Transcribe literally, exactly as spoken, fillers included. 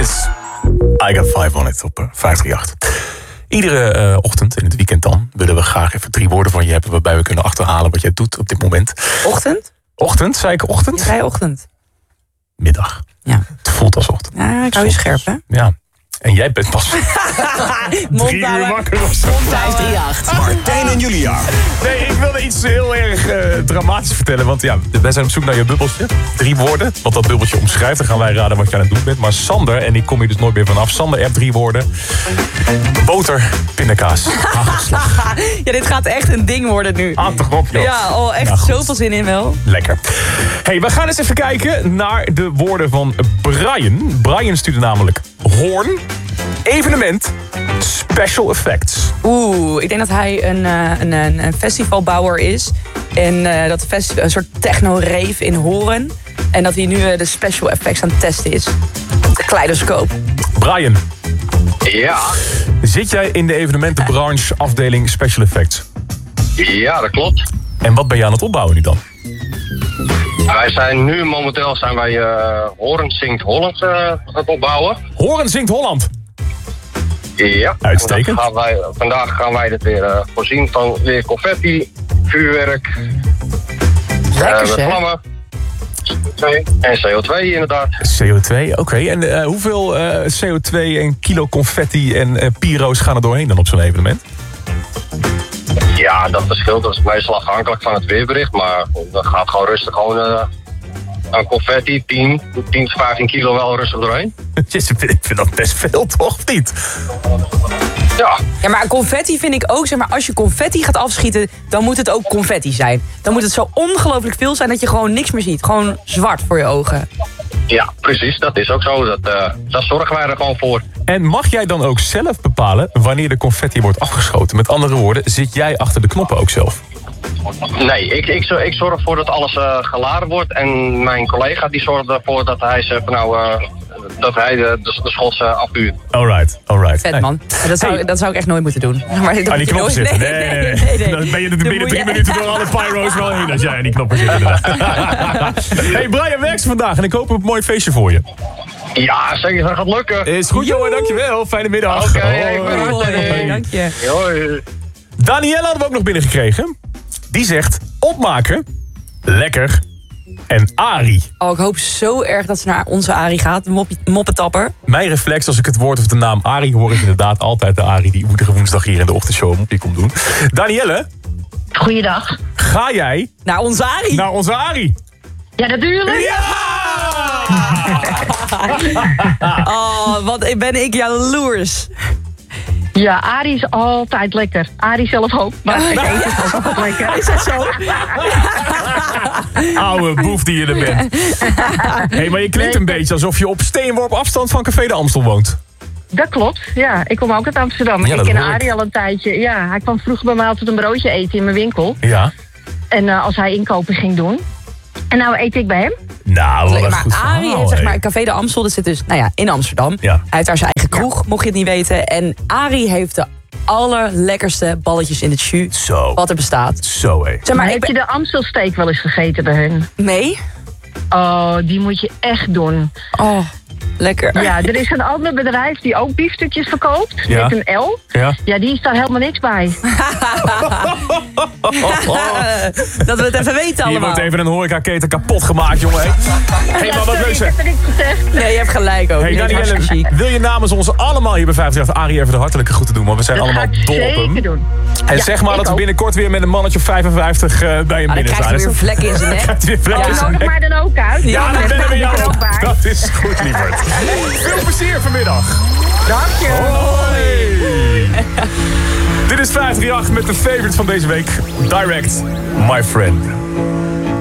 is I Got Five On It op uh, vijf drie acht. Iedere uh, ochtend, in het weekend dan, willen we graag even drie woorden van je hebben waarbij we kunnen achterhalen wat jij doet op dit moment. Ochtend? Ochtend, zei ik ochtend? Ja, zei ochtend. Middag. Ja. Het voelt als ochtend. Ja, ik hou je scherp, hè? Ja. En jij bent pas drie uur wakker of zo. vijf drie acht. Martijn en Julia. Nee, ik wilde iets heel erg uh, dramatisch vertellen. Want ja, wij zijn op zoek naar je bubbeltje. Drie woorden, wat dat bubbeltje omschrijft. Dan gaan wij raden wat je aan het doen bent. Maar Sander, en ik kom hier dus nooit meer vanaf. Sander hebt drie woorden. Boter, pindakaas, hagelslag. Ja, dit gaat echt een ding worden nu. Ah, toch op, joh. Ja, oh, echt Nou, goed. zoveel zin in wel. Lekker. Hey, we gaan eens even kijken naar de woorden van Brian. Brian stuurde namelijk hoorn, evenement, special effects. Oeh, ik denk dat hij een, uh, een, een, een festivalbouwer is. En uh, dat festi- een soort techno-rave in Hoorn. En dat hij nu uh, de special effects aan het testen is. De kaleidoscoop. Brian, Ja, zit jij in de evenementenbranche afdeling special effects? ja, dat klopt. En wat ben je aan het opbouwen nu dan? Wij zijn nu momenteel zijn wij uh, Hoorn Zingt Holland uh, aan het opbouwen. Hoorn zingt Holland. Ja. Uitstekend. En dat gaan wij, vandaag gaan wij dit weer uh, voorzien van weer confetti, vuurwerk, Lekker uh, zeg. vlammen en C O twee inderdaad. C O twee, oké. Okay. En uh, hoeveel uh, C O twee en kilo confetti en uh, pyro's gaan er doorheen dan op zo'n evenement? Ja, dat verschilt. Dat is meestal afhankelijk van het weerbericht. Maar dat gaat gewoon rustig gewoon uh, aan confetti, tien, tien tot vijftien kilo wel rustig doorheen. Ik vind dat best veel, toch? Of niet? Ja, Ja, maar confetti vind ik ook, zeg maar, als je confetti gaat afschieten, dan moet het ook confetti zijn. Dan moet het zo ongelooflijk veel zijn dat je gewoon niks meer ziet. Gewoon zwart voor je ogen. ja, precies. Dat is ook zo. Dat, uh, dat zorgen wij er gewoon voor. En mag jij dan ook zelf bepalen wanneer de confetti wordt afgeschoten? Met andere woorden, zit jij achter de knoppen ook zelf? Nee, ik, ik, ik zorg ervoor dat alles uh, geladen wordt. En mijn collega die zorgt ervoor dat hij, ze, nou, uh, dat hij de, de, de schots uh, afvuurt. Alright, alright. Vet, man. Dat zou, Hey. dat zou ik echt nooit moeten doen. Maar dat Aan die moet je knoppen nooit- zitten. Nee, nee, nee. nee. Dan ben je er Dan binnen moet drie je- minuten door alle pyro's wel heen als jij aan die knoppen zit. inderdaad. Hey, Brian werkt vandaag en ik hoop op een mooi feestje voor je. Ja, zeker, dat gaat lukken. Is goed, jongen, dankjewel. Fijne middag. Oké, hey, Hoi. bedankt. Hoi, dank je. Hoi. Danielle hadden we ook nog binnengekregen. Die zegt opmaken, lekker en Arie. Oh, ik hoop zo erg dat ze naar onze Arie gaat, de moppie- moppetapper. Mijn reflex als ik het woord of de naam Arie hoor is inderdaad altijd de Arie die iedere woensdag hier in de ochtendshow een mopje komt doen. Danielle, Goeiedag. ga jij Naar onze Arie. naar onze Arie? Ja, natuurlijk. Ja! Oh, wat ben ik jaloers. Ja, Arie is altijd lekker. Arie zelf ook. Maar ik eet het ook altijd lekker. Is dat zo? Oude boef die je er bent. Hey, maar je klinkt een beetje alsof je op steenworp afstand van Café de Amstel woont. Dat klopt. Ja, ik kom ook uit Amsterdam. Ja, dat ik ken hoor ik. Arie al een tijdje. Ja, hij kwam vroeger bij mij altijd een broodje eten in mijn winkel. Ja. En uh, als hij inkopen ging doen. En nou eet ik bij hem. Nou, wat een Maar goed Arie verhaal, heeft zeg hey. maar Café de Amstel, dat zit dus nou ja, in Amsterdam. Ja. Hij heeft daar zijn eigen kroeg, mocht je het niet weten. En Arie heeft de allerlekkerste balletjes in het jus Zo. wat er bestaat. Zo, hé. Zeg Maar maar, ik heb je ben... de Amstelsteak wel eens gegeten bij hun? Nee? Oh, die moet je echt doen. Oh, lekker. Ja, er is een ander bedrijf die ook biefstukjes verkoopt. Ja. Met een L. Ja. Ja, die is daar helemaal niks bij. Dat we het even weten Hier allemaal. wordt even een horecaketen kapot gemaakt, jongen. Hé, hey, maar wat leuk Ik zeg. heb er niks gezegd. Nee, je hebt gelijk ook. Hey, Je bent Danielle, hartstikke chic. wil je namens ons allemaal hier bij vijf drie acht Arie even de hartelijke groeten doen? Want we zijn Dat ga allemaal ik dol op zeker hem. doen. En Ja, zeg maar ik dat we ook. binnenkort weer met een mannetje of vijfenvijftig uh, bij hem Ah, dan binnen krijgt hij staan. weer vlekken in zijn nek. Krijgt hij weer vlekken in Oh, zijn nodig nek. mij dan ook uit. Ja, dan bellen we jou er ook bij. Dat is goed, lieverd. Veel plezier vanmiddag. Dank je. Hoi. Dit is vijf drie acht met de favorite van deze week. Direct, My Friend.